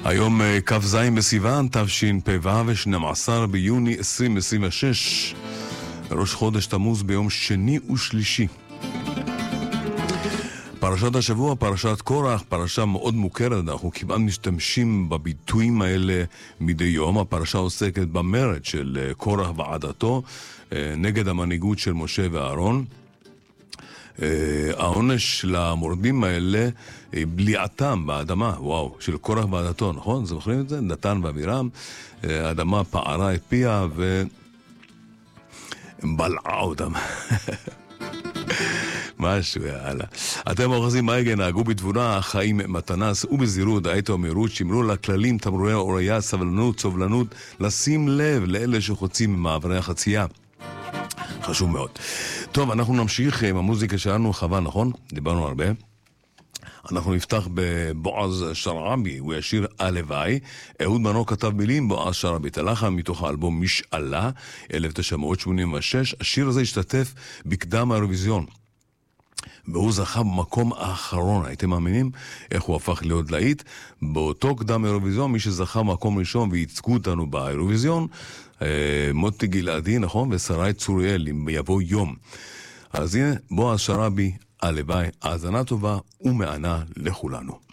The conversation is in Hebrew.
היום כ"ז בסיוון, תשפ"ו, 12 ביוני 2026, ראש חודש תמוז ביום שני ושלישי. פרשת השבוע, פרשת קורח, פרשה מאוד מוכרת, אנחנו כמעט משתמשים בביטויים האלה מדי יום. הפרשה עוסקת במרד של קורח ועדתו נגד המנהיגות של משה ואהרון. העונש למורדים האלה, בליעתם באדמה, וואו, של קורח ועדתו, נכון? זוכרים את זה? דתן ואבירם, האדמה פערה את פיה ובלעה אותם. משהו, יאללה. אתם אוחזים מהגה, נהגו בתבונה, חיים מתנה, סעו בזירות, דעתו ומהירות, שמרו לכללים, תמרורי אוריה, סבלנות, סובלנות, לשים לב לאלה שחוצים ממעברי החצייה. חשוב מאוד. טוב, אנחנו נמשיך עם המוזיקה שלנו, חווה, נכון? דיברנו הרבה. אנחנו נפתח בבועז שרעבי, הוא ישיר הלוואי. אהוד מנור כתב מילים, בועז שרעבי תלחה, מתוך האלבום משאלה, 1986. השיר הזה השתתף בקדם האירוויזיון. והוא זכה במקום האחרון, הייתם מאמינים איך הוא הפך להיות להיט? באותו קדם האירוויזיון, מי שזכה במקום ראשון וייצגו אותנו באירוויזיון, מוטי גלעדי, נכון? ושרי צוריאל, אם יבוא יום. אז הנה, בועז שרעבי, הלוואי, האזנה טובה ומענה לכולנו.